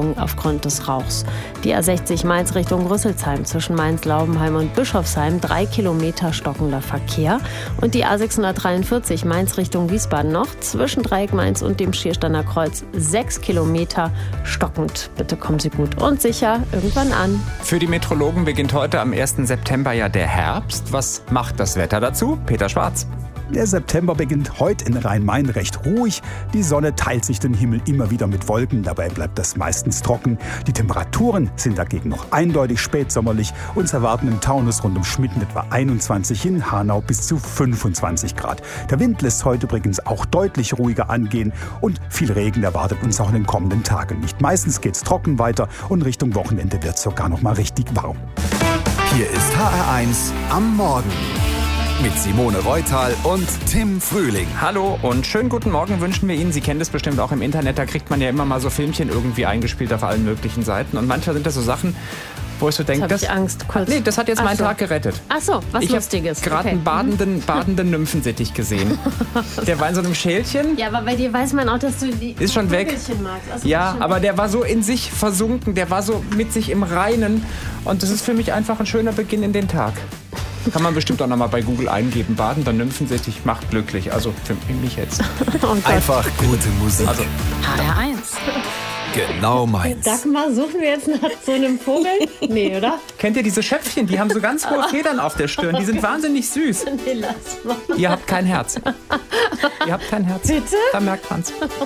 Verspätung aufgrund des Rauchs. Die A60 Mainz Richtung Rüsselsheim zwischen Mainz-Laubenheim und Bischofsheim 3 Kilometer stockender Verkehr. Und die A643 Mainz Richtung Wiesbaden noch zwischen Dreieck Mainz und dem Schiersteiner Kreuz 6 Kilometer stockend. Bitte kommen Sie gut und sicher irgendwann an. Für die Meteorologen beginnt heute am 1. September ja der Herbst. Was macht das Wetter dazu? Peter Schwarz. Der September beginnt heute in Rhein-Main recht ruhig. Die Sonne teilt sich den Himmel immer wieder mit Wolken. Dabei bleibt das meistens trocken. Die Temperaturen sind dagegen noch eindeutig spätsommerlich. Uns erwarten im Taunus rund um Schmitten etwa 21, in Hanau bis zu 25 Grad. Der Wind lässt heute übrigens auch deutlich ruhiger angehen. Und viel Regen erwartet uns auch in den kommenden Tagen nicht. Meistens geht's trocken weiter und Richtung Wochenende wird es sogar noch mal richtig warm. Hier ist HR1 am Morgen. Mit Simone Reutal und Tim Frühling. Hallo und schönen guten Morgen wünschen wir Ihnen. Sie kennen das bestimmt auch im Internet. Da kriegt man ja immer mal so Filmchen irgendwie eingespielt auf allen möglichen Seiten. Und manchmal sind das so Sachen, wo ich so denke, Jetzt habe ich Angst. Kurz. Nee, das hat jetzt meinen Tag gerettet. Ach so, was Lustiges. Ich habe gerade einen badenden Nymphensittich gesehen. Der war in so einem Schälchen. Ja, aber bei dir weiß man auch, dass du die ist schon weg. magst. Also ja, aber der war so in sich versunken. Der war so mit sich im Reinen. Und das ist für mich einfach ein schöner Beginn in den Tag. Kann man bestimmt auch nochmal bei Google eingeben. Badender Nymphensittich macht glücklich. Also für mich jetzt. Einfach gute Musik. Also, HR1. Genau meins. Dagmar, suchen wir jetzt nach so einem Vogel? Nee, oder? kennt ihr diese Schöpfchen? Die haben so ganz hohe Federn auf der Stirn. Die sind wahnsinnig süß. Nee, lass mal. Ihr habt kein Herz. Ihr habt kein Herz. Bitte? Da merkt man's.